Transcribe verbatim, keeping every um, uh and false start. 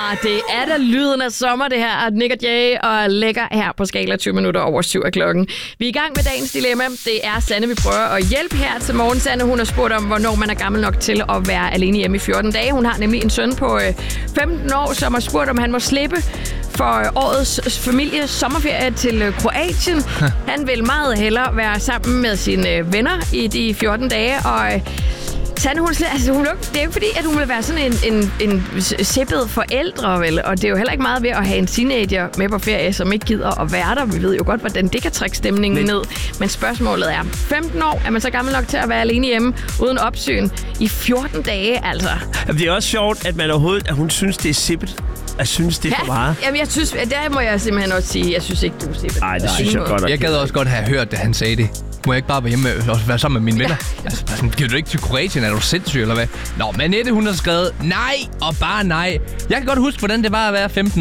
Ah, det er da lyden af sommer, det her. Nick og Jay og lækker her på skala tyve minutter over syv af klokken. Vi er i gang med dagens dilemma. Det er Sanne, vi prøver at hjælpe her til morgen. Sanne, hun har spurgt om, hvornår man er gammel nok til at være alene hjemme i fjorten dage. Hun har nemlig en søn på femten år, som har spurgt, om han må slippe for årets families sommerferie til Kroatien. Han vil meget hellere være sammen med sine venner i de fjorten dage, og Sanne, hun, altså, hun, det er jo fordi, at hun vil være sådan en, en, en sippet forældre, vel? Og det er jo heller ikke meget ved at have en teenager med på ferie, som ikke gider at være der. Vi ved jo godt, hvordan det kan trække stemningen Men. ned. Men spørgsmålet er, femten år, er man så gammel nok til at være alene hjemme uden opsyn i fjorten dage, altså? Jamen, det er også sjovt, at man overhovedet, at hun synes, det er sippet. Jeg synes, det er ja, for meget. Jamen, jeg synes, der må jeg simpelthen også sige, jeg synes ikke, du er sippet. Nej, det synes jeg godt. Jeg gad også godt have hørt, da han sagde det. Må jeg ikke bare være hjemme og være sammen med mine venner? Ja. Altså, giver du ikke til Kroatien? Er du sindssyg, eller hvad? Nå, men Annette, hun har skrevet nej og bare nej. Jeg kan godt huske, hvordan det var at være femten